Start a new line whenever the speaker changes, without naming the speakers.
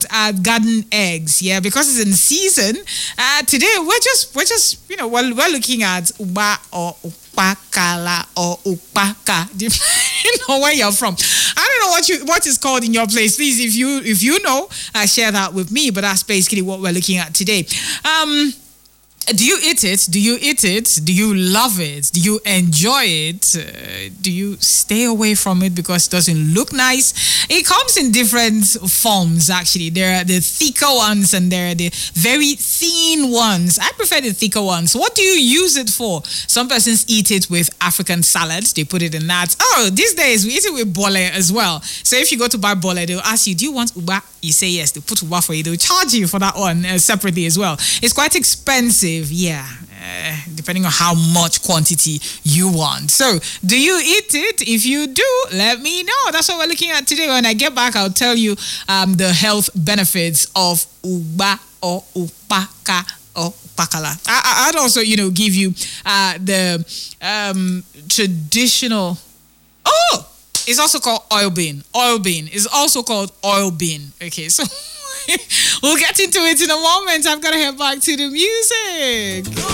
at garden eggs. Yeah, because it's in season. Today we're just we're looking at uba or upakala or upaka, depending on where you're from. I don't know what is called in your place. Please, if you know, share that with me. But that's basically what we're looking at today. Do you eat it? Do you eat it? Do you love it? Do you enjoy it? Do you stay away from it because it doesn't look nice? It comes in different forms, actually. There are the thicker ones and there are the very thin ones. I prefer the thicker ones. What do you use it for? Some persons eat it with African salads. They put it in that. Oh, these days we eat it with bole as well. So if you go to buy bole, they'll ask you, do you want uba? You say yes. They put uba for you. They'll charge you for that one separately as well. It's quite expensive. Yeah, depending on how much quantity you want. So, do you eat it? If you do, let me know. That's what we're looking at today. When I get back, I'll tell you the health benefits of uba or upaka or upakala. I'd also, give you the traditional. Oh, it's also called oil bean. Oil bean is also called oil bean. Okay, so. We'll get into it in a moment. I've got to head back to the music.